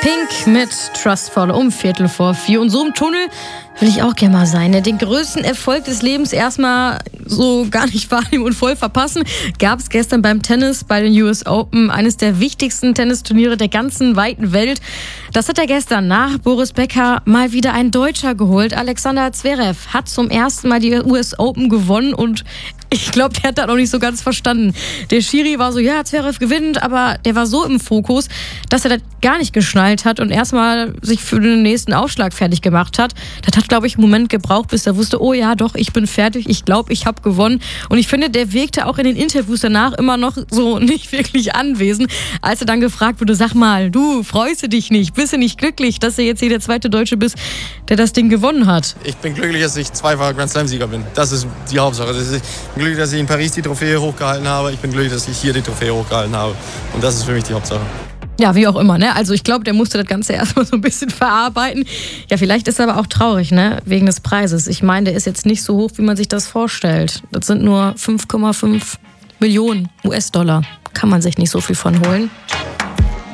Pink mit Trustful um 3:45. Und so im Tunnel will ich auch gerne mal sein. Den größten Erfolg des Lebens erstmal so gar nicht wahrnehmen und voll verpassen. Gab es gestern beim Tennis bei den US Open, eines der wichtigsten Tennisturniere der ganzen weiten Welt. Das hat er gestern nach Boris Becker mal wieder ein Deutscher geholt. Alexander Zverev hat zum ersten Mal die US Open gewonnen und ich glaube, der hat das auch nicht so ganz verstanden. Der Schiri war so, ja, Zverev gewinnt, aber der war so im Fokus, dass er das gar nicht geschnallt hat und erstmal sich für den nächsten Aufschlag fertig gemacht hat. Das hat, glaube ich, einen Moment gebraucht, bis er wusste, oh ja, doch, ich bin fertig, ich glaube, ich habe gewonnen. Und ich finde, der wirkte auch in den Interviews danach immer noch so nicht wirklich anwesend, als er dann gefragt wurde, sag mal, du, freust du dich nicht? Bist du nicht glücklich, dass du jetzt hier der zweite Deutsche bist, der das Ding gewonnen hat? Ich bin glücklich, dass ich zweifacher Grand Slam-Sieger bin. Das ist die Hauptsache. Ich bin glücklich, dass ich in Paris die Trophäe hochgehalten habe. Ich bin glücklich, dass ich hier die Trophäe hochgehalten habe. Und das ist für mich die Hauptsache. Ja, wie auch immer, ne? Also ich glaube, der musste das Ganze erstmal so ein bisschen verarbeiten. Ja, vielleicht ist er aber auch traurig, ne? Wegen des Preises. Ich meine, der ist jetzt nicht so hoch, wie man sich das vorstellt. Das sind nur 5,5 Millionen US-Dollar. Kann man sich nicht so viel von holen.